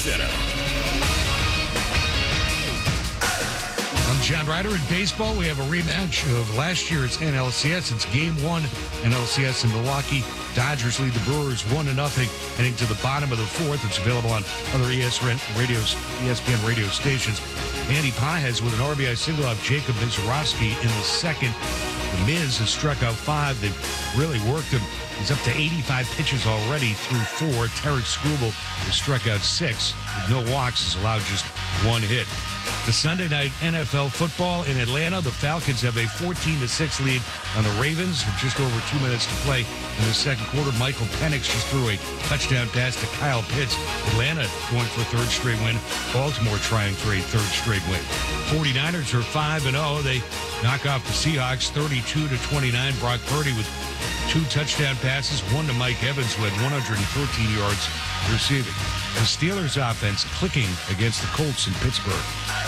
Center. I'm John Ryder. In baseball, we have a rematch of last year's NLCS. It's Game 1, NLCS in Milwaukee. Dodgers lead the Brewers 1-0, heading to the bottom of the fourth. It's available on other ESPN radio stations. Andy Pages with an RBI single off Jacob Mizorowski in the second. The Miz has struck out 5. They've really worked him. He's up to 85 pitches already through 4. Tarek Skubal has struck out 6. With no walks, has allowed just 1 hit. The Sunday night NFL football in Atlanta, the Falcons have a 14-6 lead on the Ravens with just over 2 minutes to play in the second quarter. Michael Penix just threw a touchdown pass to Kyle Pitts. Atlanta going for a third straight win. Baltimore trying for a third straight win. 49ers are 5-0. They knock off the Seahawks 32-29. Brock Purdy with 2 touchdown passes, 1 to Mike Evans, who had 114 yards receiving. The Steelers offense clicking against the Colts in Pittsburgh.